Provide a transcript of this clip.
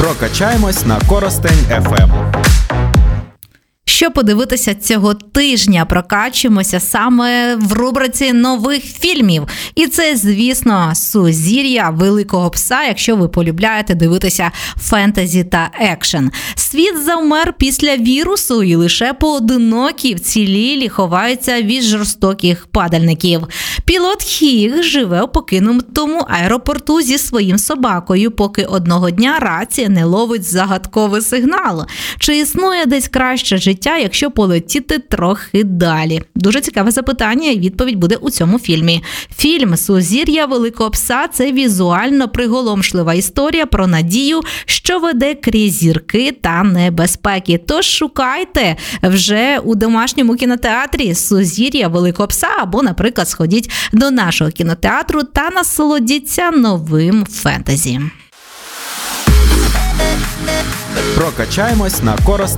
Прокачаємось на Коростень ФМ. Що подивитися цього тижня? Прокачуємося саме в рубриці нових фільмів. І це, звісно, «Сузір'я Великого Пса», якщо ви полюбляєте дивитися фентезі та екшен. Світ завмер після вірусу, і лише поодинокі вцілілі ховаються від жорстоких падальників. Пілот Хіг живе у покинутому аеропорту зі своїм собакою, поки одного дня рація не ловить загадковий сигнал. Чи існує десь краще життя, якщо полетіти трохи далі? Дуже цікаве запитання, і відповідь буде у цьому фільмі. Фільм «Сузір'я Великого Пса» – це візуально приголомшлива історія про надію, що веде крізь зірки та небезпеки. Тож шукайте вже у домашньому кінотеатрі «Сузір'я Великого Пса» або, наприклад, сходіть до нашого кінотеатру та насолодіться новим фентезі. Прокачаємось на Коростень.